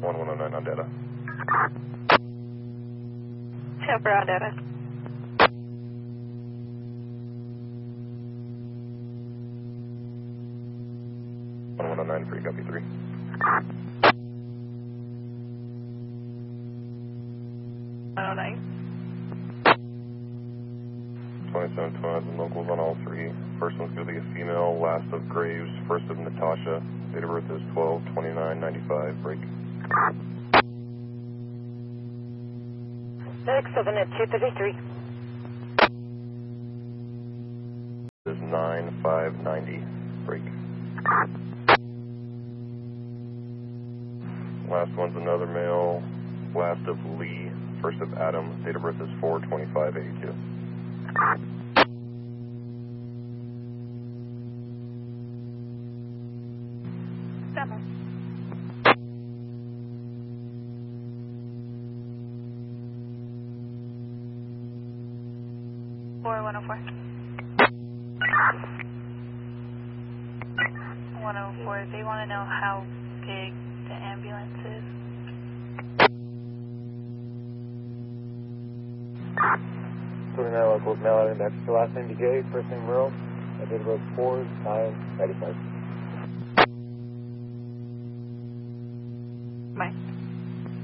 1109 on data. Chopper on data. 1109 free, copy 3. Oh, nice. 27 locals on all three. First one's going to be a female, last of Graves, first of Natasha. Date of birth is 12/29/95. Break. 67 at 233. Is 9/5/90. Break. Last one's another male, last of Lee, first of Adam. Date of birth is 4/25/82. Summer. 104. 104. They want to know how big the ambulance is. Now locals, mail out index. The last name DJ, first name Merle. Date of birth 4/9/95. Bye.